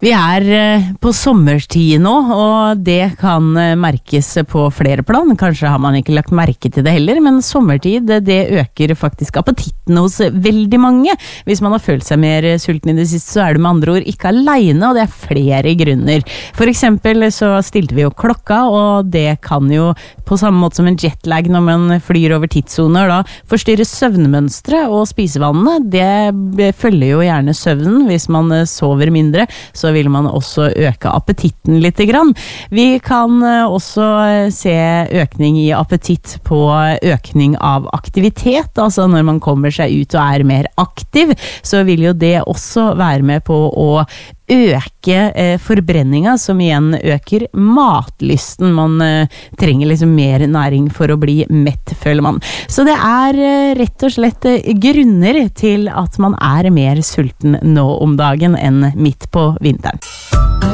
Vi på sommerstid nå, og det kan merkes på flere plan. Kanskje har man ikke lagt merke til det heller, men sommertid, det øker faktisk appetitten hos veldig mange. Hvis man har følt seg mer sulten i det siste, så det med andre ord ikke alene, og det flere grunner. For eksempel så stilte vi jo klokka, og det kan jo på samme måte som en jetlag når man flyr over tidssoner, da forstyrre søvnmønstre og spisevannene. Det følger jo gjerne søvnen hvis man sover mindre, så vil man også øke appetitten litt grann. Vi kan også se økning i appetitt på økning av aktivitet, altså når man kommer seg ut og mer aktiv, så vil jo det også være med på å øke forbrenninga, som igjen øker matlysten. Man trenger liksom mer næring for å bli mett, føler man. Så det rett og slett grunner til at man mer sulten nå om dagen enn midt på vinteren.